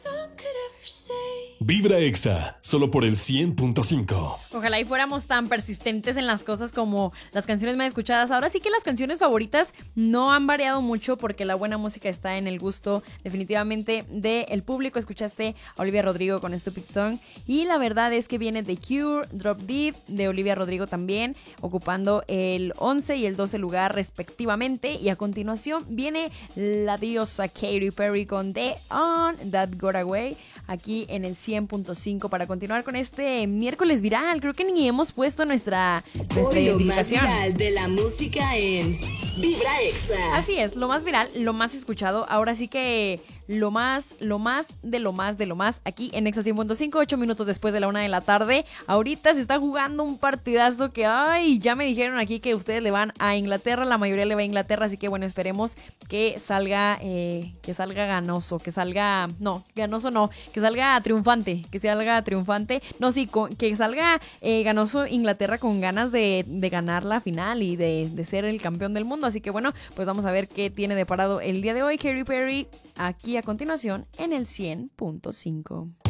Vibra Exa, solo por el 100.5. Ojalá y fuéramos tan persistentes en las cosas como las canciones más escuchadas. Ahora sí que las canciones favoritas no han variado mucho porque la buena música está en el gusto definitivamente del público. Escuchaste a Olivia Rodrigo con Stupid Song y la verdad es que viene The Cure, Drop Dead de Olivia Rodrigo también, ocupando el 11 y el 12 lugar respectivamente. Y a continuación viene la diosa Katy Perry con The On That Got Away aquí en el 100.5 para continuar con este miércoles viral. Creo que ni hemos puesto nuestra Hoy lo más identificación viral de la música en Vibra Exa. Así es, lo más viral, lo más escuchado. Ahora sí que lo más aquí en Exa 100.5, 8 minutos después de la 1 de la tarde. Ahorita se está jugando un partidazo que, ay, ya me dijeron aquí que ustedes le van a Inglaterra, la mayoría le va a Inglaterra, así que bueno, esperemos que salga ganoso, que salga triunfante. No, sí, que salga ganoso Inglaterra con ganas de ganar la final y de ser el campeón del mundo. Así que bueno, pues vamos a ver qué tiene de parado el día de hoy Katy Perry aquí a continuación en el 100.5.